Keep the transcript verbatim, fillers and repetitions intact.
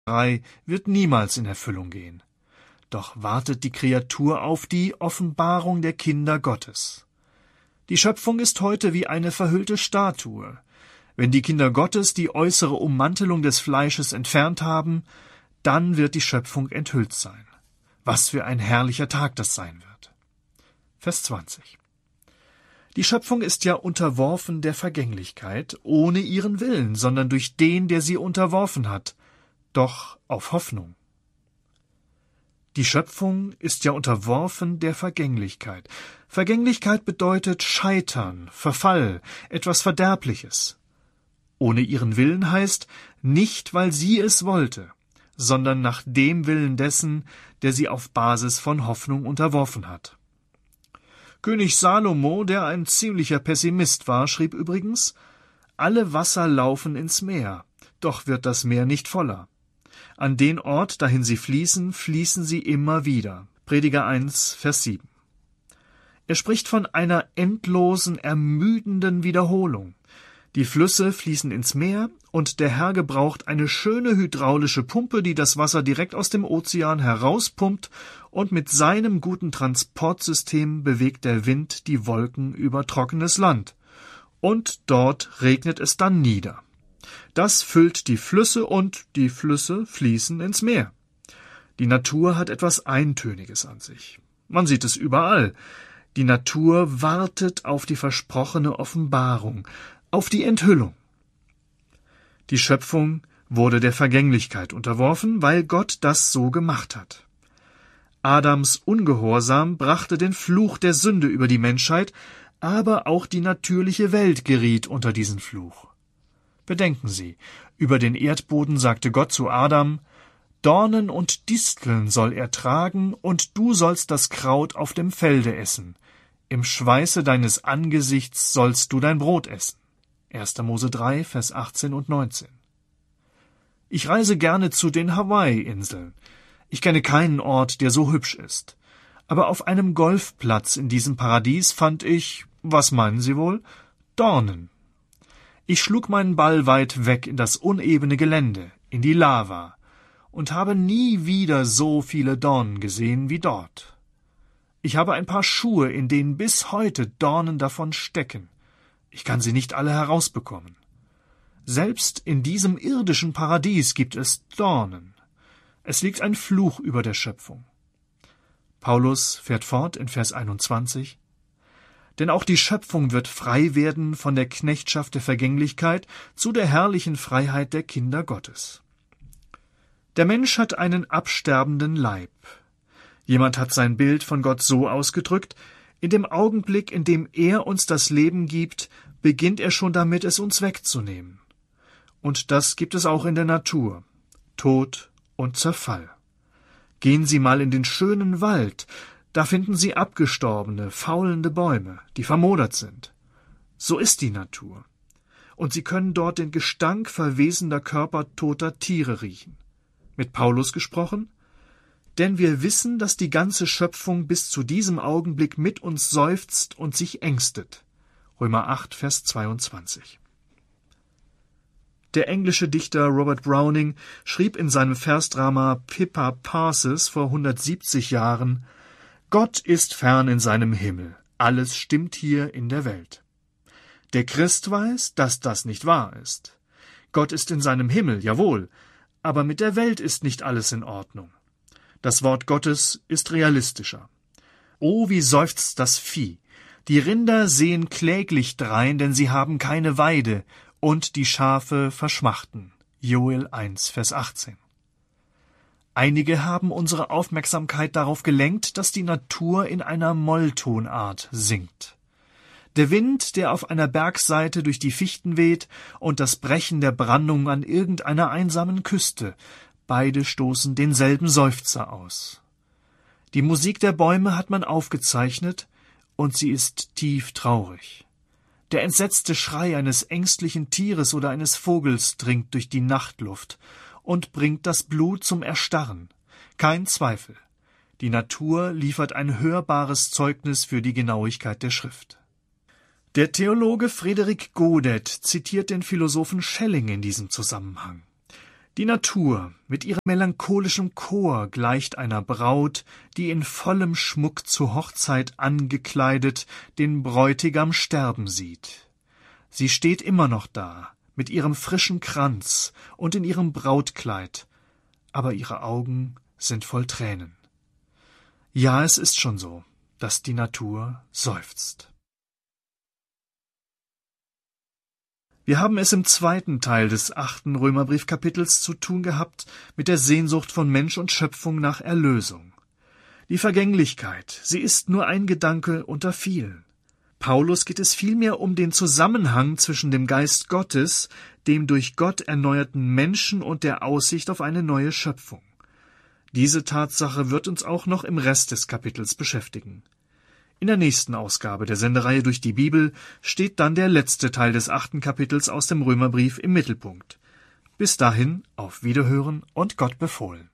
wird niemals in Erfüllung gehen. Doch wartet die Kreatur auf die Offenbarung der Kinder Gottes. Die Schöpfung ist heute wie eine verhüllte Statue. Wenn die Kinder Gottes die äußere Ummantelung des Fleisches entfernt haben, dann wird die Schöpfung enthüllt sein. Was für ein herrlicher Tag das sein wird. Vers zwanzig. Die Schöpfung ist ja unterworfen der Vergänglichkeit, ohne ihren Willen, sondern durch den, der sie unterworfen hat, doch auf Hoffnung. Die Schöpfung ist ja unterworfen der Vergänglichkeit. Vergänglichkeit bedeutet Scheitern, Verfall, etwas Verderbliches. Ohne ihren Willen heißt, nicht weil sie es wollte, sondern nach dem Willen dessen, der sie auf Basis von Hoffnung unterworfen hat. König Salomo, der ein ziemlicher Pessimist war, schrieb übrigens: Alle Wasser laufen ins Meer, doch wird das Meer nicht voller. An den Ort, dahin sie fließen, fließen sie immer wieder. Prediger eins, Vers sieben. Er spricht von einer endlosen, ermüdenden Wiederholung. Die Flüsse fließen ins Meer, und der Herr gebraucht eine schöne hydraulische Pumpe, die das Wasser direkt aus dem Ozean herauspumpt, und mit seinem guten Transportsystem bewegt der Wind die Wolken über trockenes Land. Und dort regnet es dann nieder. Das füllt die Flüsse, und die Flüsse fließen ins Meer. Die Natur hat etwas Eintöniges an sich. Man sieht es überall. Die Natur wartet auf die versprochene Offenbarung, auf die Enthüllung. Die Schöpfung wurde der Vergänglichkeit unterworfen, weil Gott das so gemacht hat. Adams Ungehorsam brachte den Fluch der Sünde über die Menschheit, aber auch die natürliche Welt geriet unter diesen Fluch. Bedenken Sie, über den Erdboden sagte Gott zu Adam: Dornen und Disteln soll er tragen, und du sollst das Kraut auf dem Felde essen. Im Schweiße deines Angesichts sollst du dein Brot essen. erster Mose drei, Vers achtzehn und neunzehn. Ich reise gerne zu den Hawaii-Inseln. Ich kenne keinen Ort, der so hübsch ist. Aber auf einem Golfplatz in diesem Paradies fand ich, was meinen Sie wohl? Dornen. Ich schlug meinen Ball weit weg in das unebene Gelände, in die Lava, und habe nie wieder so viele Dornen gesehen wie dort. Ich habe ein paar Schuhe, in denen bis heute Dornen davon stecken. Ich kann sie nicht alle herausbekommen. Selbst in diesem irdischen Paradies gibt es Dornen. Es liegt ein Fluch über der Schöpfung. Paulus fährt fort in Vers einundzwanzig: Denn auch die Schöpfung wird frei werden von der Knechtschaft der Vergänglichkeit zu der herrlichen Freiheit der Kinder Gottes. Der Mensch hat einen absterbenden Leib. Jemand hat sein Bild von Gott so ausgedrückt: In dem Augenblick, in dem er uns das Leben gibt, beginnt er schon damit, es uns wegzunehmen. Und das gibt es auch in der Natur: Tod und Zerfall. Gehen Sie mal in den schönen Wald, da finden Sie abgestorbene, faulende Bäume, die vermodert sind. So ist die Natur. Und Sie können dort den Gestank verwesender Körper toter Tiere riechen. Mit Paulus gesprochen: Denn wir wissen, dass die ganze Schöpfung bis zu diesem Augenblick mit uns seufzt und sich ängstet. Römer acht, Vers zweiundzwanzig. Der englische Dichter Robert Browning schrieb in seinem Versdrama Pippa Passes vor hundertsiebzig Jahren: Gott ist fern in seinem Himmel, alles stimmt hier in der Welt. Der Christ weiß, dass das nicht wahr ist. Gott ist in seinem Himmel, jawohl, aber mit der Welt ist nicht alles in Ordnung. Das Wort Gottes ist realistischer. Oh, wie seufzt das Vieh! Die Rinder sehen kläglich drein, denn sie haben keine Weide, und die Schafe verschmachten. Joel eins, Vers achtzehn. Einige haben unsere Aufmerksamkeit darauf gelenkt, dass die Natur in einer Molltonart singt. Der Wind, der auf einer Bergseite durch die Fichten weht, und das Brechen der Brandung an irgendeiner einsamen Küste, beide stoßen denselben Seufzer aus. Die Musik der Bäume hat man aufgezeichnet, und sie ist tief traurig. Der entsetzte Schrei eines ängstlichen Tieres oder eines Vogels dringt durch die Nachtluft und bringt das Blut zum Erstarren. Kein Zweifel, die Natur liefert ein hörbares Zeugnis für die Genauigkeit der Schrift. Der Theologe Friedrich Godet zitiert den Philosophen Schelling in diesem Zusammenhang. Die Natur mit ihrem melancholischen Chor gleicht einer Braut, die in vollem Schmuck zur Hochzeit angekleidet den Bräutigam sterben sieht. Sie steht immer noch da, mit ihrem frischen Kranz und in ihrem Brautkleid, aber ihre Augen sind voll Tränen. Ja, es ist schon so, dass die Natur seufzt. Wir haben es im zweiten Teil des achten Römerbriefkapitels zu tun gehabt mit der Sehnsucht von Mensch und Schöpfung nach Erlösung. Die Vergänglichkeit, sie ist nur ein Gedanke unter vielen. Paulus geht es vielmehr um den Zusammenhang zwischen dem Geist Gottes, dem durch Gott erneuerten Menschen und der Aussicht auf eine neue Schöpfung. Diese Tatsache wird uns auch noch im Rest des Kapitels beschäftigen. In der nächsten Ausgabe der Sendereihe durch die Bibel steht dann der letzte Teil des achten Kapitels aus dem Römerbrief im Mittelpunkt. Bis dahin auf Wiederhören und Gott befohlen.